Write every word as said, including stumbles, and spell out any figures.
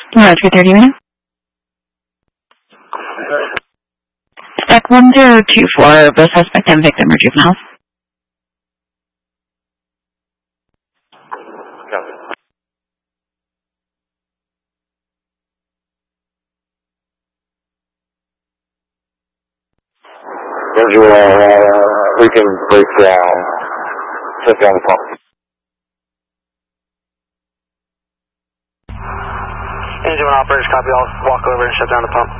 Yeah, three thirty right now. Spec one zero two four, both suspect and victim are juveniles. Copy. Visual, uh, we can break down, check down the pump. Engine one operators, copy, I'll walk over and shut down the pump.